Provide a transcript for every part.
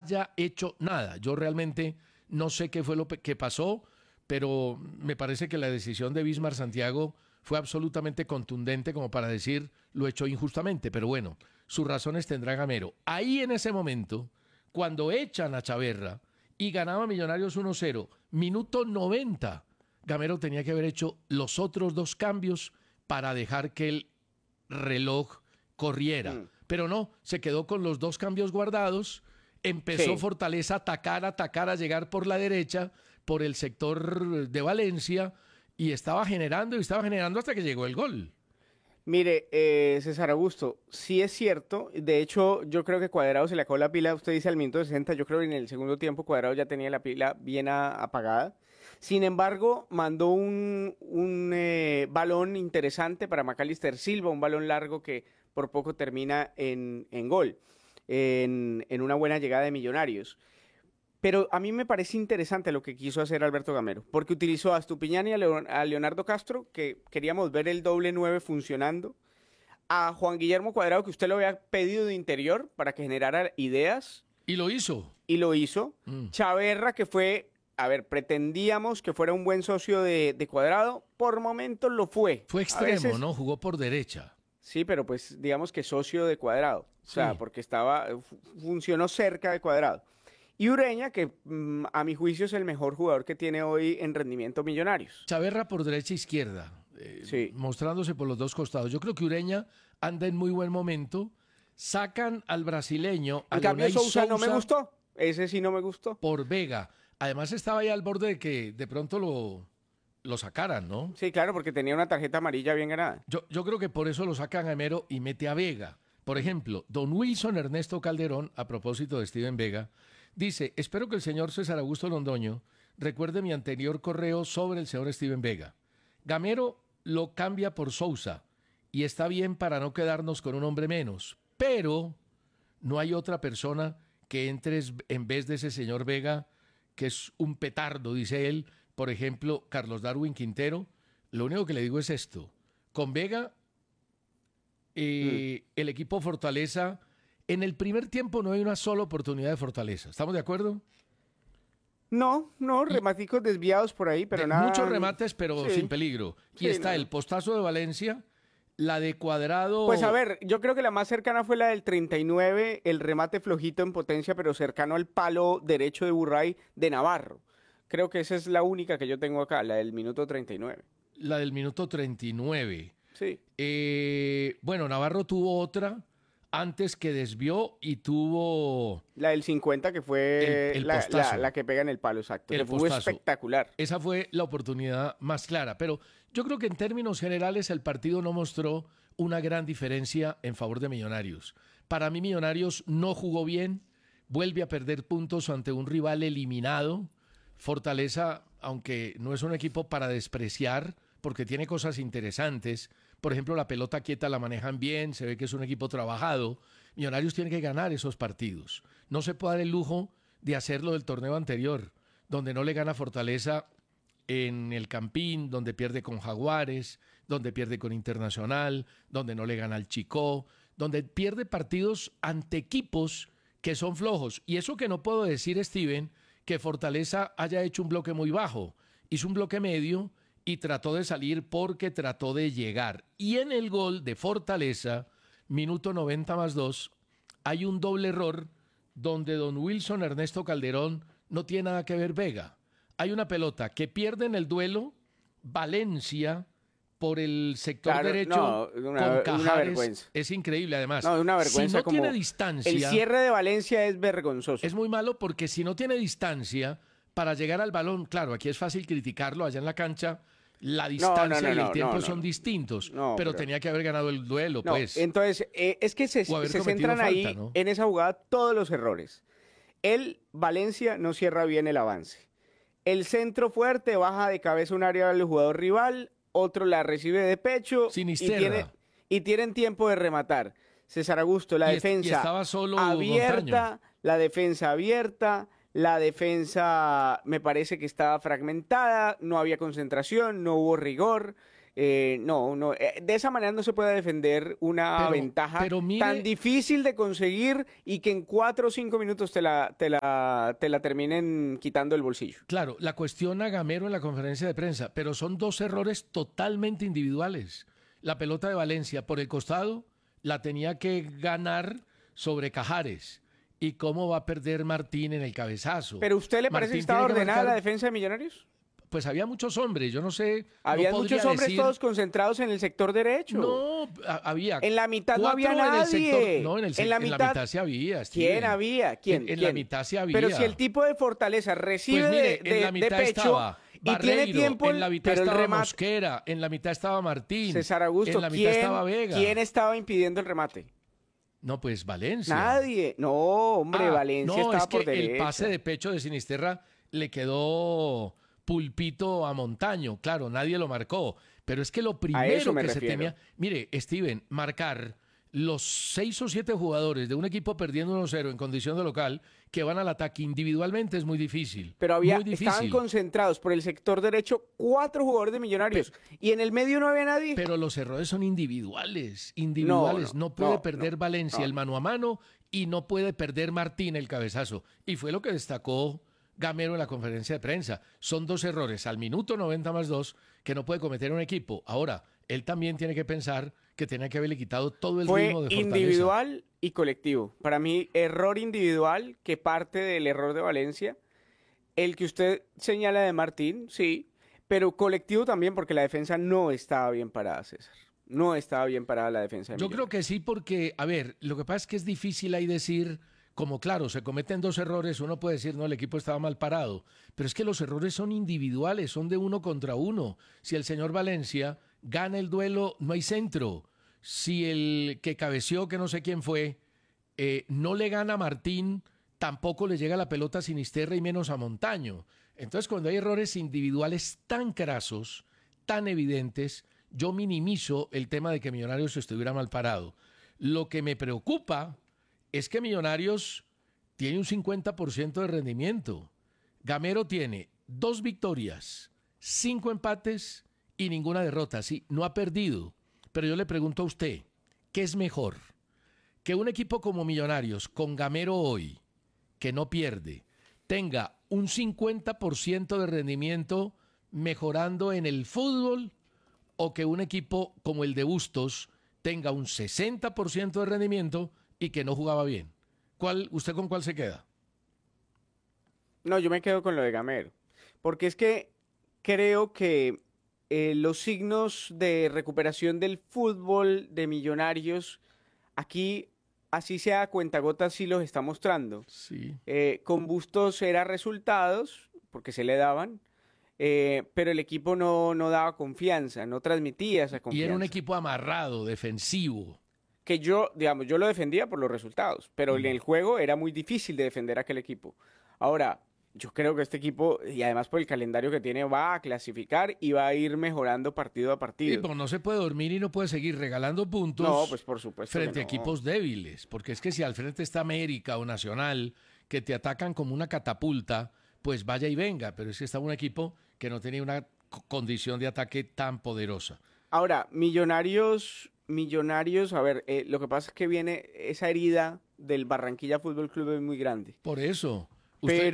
haya hecho nada. Yo realmente no sé qué fue lo que pasó, pero me parece que la decisión de Bismar Santiago fue absolutamente contundente como para decir lo hecho injustamente. Pero bueno, sus razones tendrá Gamero. Ahí en ese momento, cuando echan a Chaverra y ganaba Millonarios 1-0, minuto 90, Gamero tenía que haber hecho los otros dos cambios para dejar que el reloj corriera. Pero no, se quedó con los dos cambios guardados, empezó Sí. Fortaleza a atacar, a llegar por la derecha, por el sector de Valencia, y estaba generando hasta que llegó el gol. Mire, César Augusto, sí es cierto. De hecho, yo creo que Cuadrado se le acabó la pila. Usted dice al minuto 60. Yo creo que en el segundo tiempo Cuadrado ya tenía la pila bien apagada. Sin embargo, mandó un balón interesante para Macalister Silva, un balón largo que por poco termina en gol, en una buena llegada de Millonarios. Pero a mí me parece interesante lo que quiso hacer Alberto Gamero, porque utilizó a Estupiñán y a Leonardo Castro, que queríamos ver el doble 9 funcionando, a Juan Guillermo Cuadrado, que usted lo había pedido de interior para que generara ideas, Y lo hizo. y lo hizo. Mm. Chaverra, que fue, a ver, pretendíamos que fuera un buen socio de Cuadrado, por momentos lo fue. Fue A extremo, veces, ¿no? Jugó por derecha. sí, pero pues digamos que socio de Cuadrado, o sea, Sí. porque funcionó cerca de Cuadrado. Y Ureña, que a mi juicio es el mejor jugador que tiene hoy en rendimiento Millonarios. Chaverra por derecha e izquierda, Sí. mostrándose por los dos costados. Yo creo que Ureña anda en muy buen momento. Sacan al brasileño, a En cambio, Leonay Sousa no me Sousa, gustó. Ese sí no me gustó. por Vega. Además estaba ya al borde de que de pronto lo sacaran, ¿no? Sí, claro, porque tenía una tarjeta amarilla bien ganada. Yo creo que por eso lo sacan a Gamero y mete a Vega. Por ejemplo, don Wilson Ernesto Calderón, a propósito de Steven Vega, dice, espero que el señor César Augusto Londoño recuerde mi anterior correo sobre el señor Steven Vega. Gamero lo cambia por Sousa y está bien para no quedarnos con un hombre menos, pero no hay otra persona que entre en vez de ese señor Vega, que es un petardo, dice él, por ejemplo, Carlos Darwin Quintero. Lo único que le digo es esto, con Vega, el equipo Fortaleza, en el primer tiempo no hay una sola oportunidad de Fortaleza, ¿estamos de acuerdo? No, rematicos desviados por ahí, pero nada. Muchos remates, pero Sí, sin peligro. Y sí, está no. el postazo de Valencia, la de Cuadrado. Pues a ver, yo creo que la más cercana fue la del 39, el remate flojito en potencia, pero cercano al palo derecho de Burray de Navarro. Creo que esa es la única que yo tengo acá, la del minuto 39. La del minuto 39. Sí. Bueno, Navarro tuvo otra antes que desvió y tuvo La del 50 que fue el postazo. la que pega en el palo, exacto. El Que fue postazo. espectacular. Esa fue la oportunidad más clara. Pero yo creo que en términos generales el partido no mostró una gran diferencia en favor de Millonarios. Para mí Millonarios no jugó bien, vuelve a perder puntos ante un rival eliminado. Fortaleza, aunque no es un equipo para despreciar, porque tiene cosas interesantes. Por ejemplo, la pelota quieta la manejan bien, se ve que es un equipo trabajado. Millonarios tiene que ganar esos partidos. No se puede dar el lujo de hacerlo del torneo anterior, donde no le gana Fortaleza en el Campín, donde pierde con Jaguares, donde pierde con Internacional, donde no le gana al Chicó, donde pierde partidos ante equipos que son flojos. Y eso que no puedo decir, Steven, que Fortaleza haya hecho un bloque muy bajo. Hizo un bloque medio y trató de salir porque trató de llegar. Y en el gol de Fortaleza, minuto 90+2, hay un doble error donde don Wilson Ernesto Calderón no tiene nada que ver Vega. Hay una pelota que pierde en el duelo Valencia por el sector Claro, derecho no, con una Cajares. vergüenza. Es increíble, además. No, una vergüenza. Si no como tiene distancia, el cierre de Valencia es vergonzoso. es muy malo porque si no tiene distancia para llegar al balón, claro, aquí es fácil criticarlo, allá en la cancha la distancia y el tiempo son distintos, No, pero tenía que haber ganado el duelo, No, pues. entonces, es que se O haber cometido centran falta, ahí, ¿no? en esa jugada, todos los errores. Valencia, no cierra bien el avance. El centro fuerte baja de cabeza un área del jugador rival, otro la recibe de pecho Sinisterra. y tienen tiempo de rematar. César Augusto, la Y defensa estaba solo abierta, la defensa me parece que estaba fragmentada, no había concentración, no hubo rigor. De esa manera no se puede defender una ventaja tan difícil de conseguir y que en 4 o 5 minutos te la terminen quitando el bolsillo. Claro, la cuestión a Gamero en la conferencia de prensa, pero son 2 errores totalmente individuales. La pelota de Valencia por el costado la tenía que ganar sobre Cajares. ¿Y cómo va a perder Martín en el cabezazo? ¿Pero a usted le parece que estaba ordenada la defensa de Millonarios? Pues había muchos hombres, yo no sé. Había muchos hombres todos concentrados en el sector derecho. No, había. En la mitad no había nadie. En la mitad sí había. ¿Quién había? ¿Quién? En la mitad sí había. Pero si el tipo de Fortaleza recibe pues mire, en la mitad de pecho estaba Barreiro, y tiene tiempo, en la mitad estaba Mosquera, en la mitad estaba Martín, César Augusto, en la mitad estaba Vega. ¿Quién estaba impidiendo el remate? No, pues Valencia. Nadie. No, hombre, Valencia estaba por derecha. El pase de pecho de Sinisterra le quedó pulpito a Montaño. Claro, nadie lo marcó. Pero es que lo primero que se temía... Mire, Steven, marcar los 6 o 7 jugadores de un equipo perdiendo 1-0 en condición de local que van al ataque individualmente es muy difícil. Pero estaban concentrados por el sector derecho 4 jugadores de Millonarios y en el medio no había nadie. Pero los errores son individuales. No puede perder Valencia el mano a mano y no puede perder Martín el cabezazo. Y fue lo que destacó Gamero en la conferencia de prensa. Son 2 errores al minuto 90 más 2 que no puede cometer un equipo. Ahora, él también tiene que pensar que tenía que haberle quitado todo el ritmo de Fortaleza. Fue individual y colectivo. Para mí, error individual que parte del error de Valencia. El que usted señala de Martín, sí, pero colectivo también porque la defensa no estaba bien parada, César. No estaba bien parada la defensa de Yo creo que sí porque, a ver, lo que pasa es que es difícil ahí decir... Como claro, se cometen 2 errores, uno puede decir, no, el equipo estaba mal parado, pero es que los errores son individuales, son de 1 contra 1. Si el señor Valencia gana el duelo, no hay centro. Si el que cabeció, que no sé quién fue, no le gana a Martín, tampoco le llega la pelota a Sinisterra y menos a Montaño. Entonces, cuando hay errores individuales tan crasos, tan evidentes, yo minimizo el tema de que Millonarios estuviera mal parado. Lo que me preocupa es que Millonarios tiene un 50% de rendimiento. Gamero tiene 2 victorias, 5 empates y ninguna derrota. Sí, no ha perdido. Pero yo le pregunto a usted, ¿qué es mejor? Que un equipo como Millonarios, con Gamero hoy, que no pierde, tenga un 50% de rendimiento mejorando en el fútbol, o que un equipo como el de Bustos tenga un 60% de rendimiento y que no jugaba bien. ¿Usted con cuál se queda? No, yo me quedo con lo de Gamero. Porque es que creo que los signos de recuperación del fútbol de Millonarios, aquí, así sea a cuentagotas, sí los está mostrando. Sí. Con Bustos era resultados, porque se le daban, pero el equipo no daba confianza, no transmitía esa confianza. Y era un equipo amarrado, defensivo. Que yo lo defendía por los resultados, pero en el juego era muy difícil de defender a aquel equipo. Ahora, yo creo que este equipo, y además por el calendario que tiene, va a clasificar y va a ir mejorando partido a partido. Sí, pero no se puede dormir y no puede seguir regalando puntos. No, pues por supuesto frente a equipos débiles, porque es que si al frente está América o Nacional, que te atacan como una catapulta, pues vaya y venga, pero es que está un equipo que no tenía una condición de ataque tan poderosa. Ahora, Millonarios, a ver, lo que pasa es que viene esa herida del Barranquilla Fútbol Club es muy grande. Por eso. Usted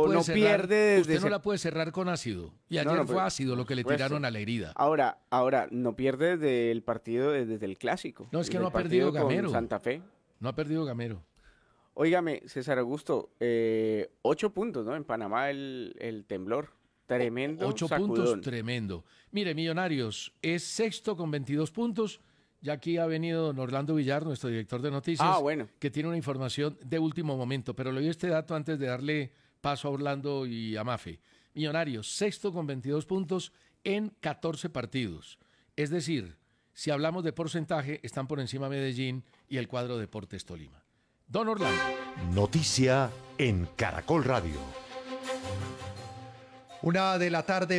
no la puede cerrar con ácido. Y ayer fue ácido lo que le tiraron a la herida. Ahora, no pierde desde el partido, desde el clásico. No, es que no ha perdido Gamero. Santa Fe. No ha perdido Gamero. Óigame, César Augusto, 8 puntos, ¿no? En Panamá el temblor. Tremendo 8 sacudón. Puntos, tremendo. Mire, Millonarios es 6º con 22 puntos. Ya aquí ha venido don Orlando Villar, nuestro director de noticias, que tiene una información de último momento. Pero le doy este dato antes de darle paso a Orlando y a Mafe. Millonarios, 6º con 22 puntos en 14 partidos. Es decir, si hablamos de porcentaje, están por encima Medellín y el cuadro Deportes Tolima. Don Orlando. Noticia en Caracol Radio. 1:00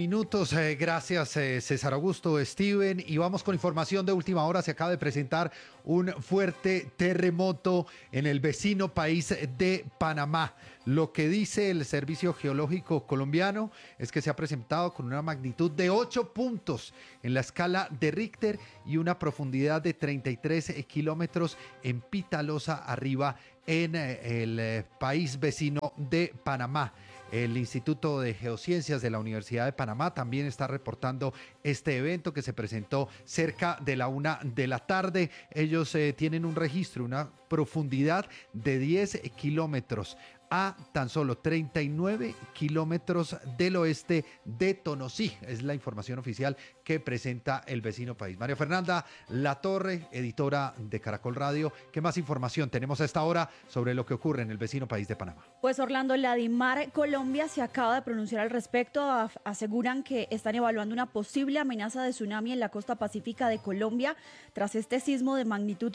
p.m. Gracias, César Augusto, Steven. Y vamos con información de última hora. Se acaba de presentar un fuerte terremoto en el vecino país de Panamá. Lo que dice el Servicio Geológico Colombiano es que se ha presentado con una magnitud de 8 puntos en la escala de Richter y una profundidad de 33 kilómetros en Pitalosa, arriba en el país vecino de Panamá. El Instituto de Geociencias de la Universidad de Panamá también está reportando este evento que se presentó cerca de la 1:00 p.m. Ellos tienen un registro, una profundidad de 10 kilómetros a tan solo 39 kilómetros del oeste de Tonosí. Es la información oficial que presenta el vecino país. María Fernanda Latorre, editora de Caracol Radio. ¿Qué más información tenemos a esta hora sobre lo que ocurre en el vecino país de Panamá? Pues Orlando, la DIMAR Colombia se acaba de pronunciar al respecto. Aseguran que están evaluando una posible amenaza de tsunami en la costa pacífica de Colombia tras este sismo de magnitud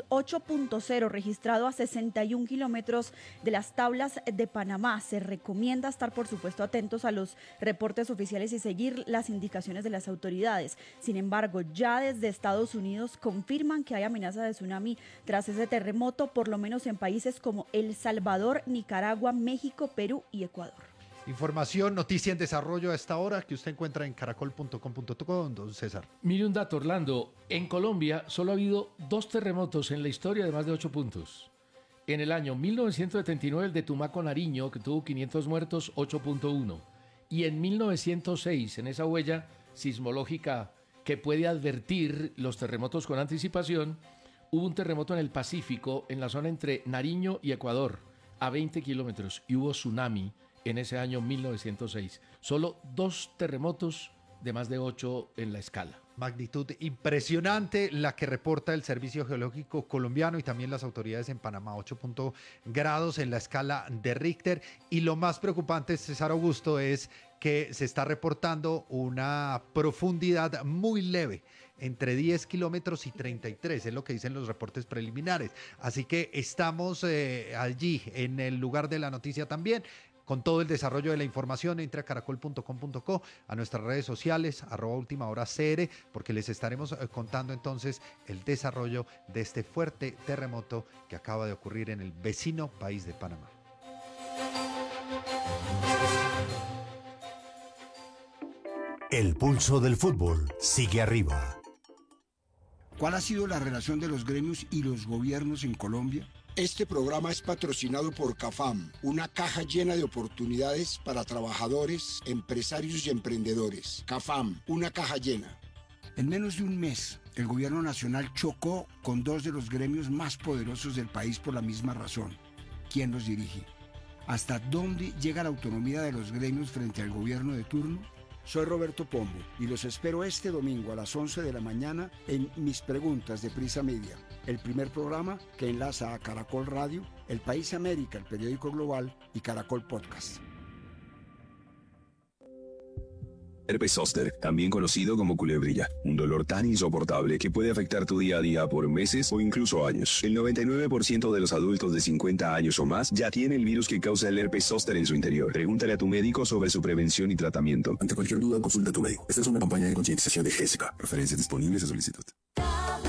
8.0 registrado a 61 kilómetros de las tablas de Panamá. Se recomienda estar, por supuesto, atentos a los reportes oficiales y seguir las indicaciones de las autoridades. Sin embargo, ya desde Estados Unidos confirman que hay amenaza de tsunami tras ese terremoto, por lo menos en países como El Salvador, Nicaragua, México, Perú y Ecuador. Información, noticia en desarrollo a esta hora que usted encuentra en caracol.com.co, don César. Mire un dato, Orlando. En Colombia solo ha habido 2 terremotos en la historia de más de 8 puntos. En el año 1979, el de Tumaco, Nariño, que tuvo 500 muertos, 8.1. Y en 1906, en esa huella sismológica que puede advertir los terremotos con anticipación, hubo un terremoto en el Pacífico, en la zona entre Nariño y Ecuador, a 20 kilómetros, y hubo tsunami en ese año 1906. Solo 2 terremotos de más de 8 en la escala. Magnitud impresionante la que reporta el Servicio Geológico Colombiano y también las autoridades en Panamá, 8 grados en la escala de Richter. Y lo más preocupante, César Augusto, es que se está reportando una profundidad muy leve, entre 10 kilómetros y 33, es lo que dicen los reportes preliminares. Así que estamos allí en el lugar de la noticia también, con todo el desarrollo de la información. Entre a caracol.com.co, a nuestras redes sociales, @ultimahoracr, porque les estaremos contando entonces el desarrollo de este fuerte terremoto que acaba de ocurrir en el vecino país de Panamá. El pulso del fútbol sigue arriba. ¿Cuál ha sido la relación de los gremios y los gobiernos en Colombia? Este programa es patrocinado por CAFAM, una caja llena de oportunidades para trabajadores, empresarios y emprendedores. CAFAM, una caja llena. En menos de un mes, el gobierno nacional chocó con 2 de los gremios más poderosos del país por la misma razón. ¿Quién los dirige? ¿Hasta dónde llega la autonomía de los gremios frente al gobierno de turno? Soy Roberto Pombo y los espero este domingo a las 11 de la mañana en Mis Preguntas de Prisa Media, el primer programa que enlaza a Caracol Radio, El País América, el periódico global, y Caracol Podcast. Herpes zóster, también conocido como culebrilla, un dolor tan insoportable que puede afectar tu día a día por meses o incluso años. El 99% de los adultos de 50 años o más ya tiene el virus que causa el herpes zóster en su interior. Pregúntale a tu médico sobre su prevención y tratamiento. Ante cualquier duda, consulta a tu médico. Esta es una campaña de concientización de GESICA. Referencias disponibles a solicitud.